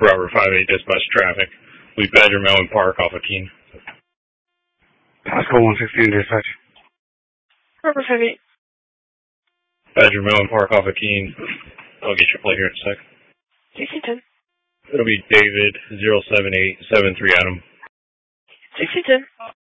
Robert 58 dispatch traffic. We Badger Melon Park off of Keene. Pascal 116 dispatch. Robert 58. Badger Melon Park off of Keene. I'll get your plate here in a sec. 1610. It'll be David 07873 Adam. 1610.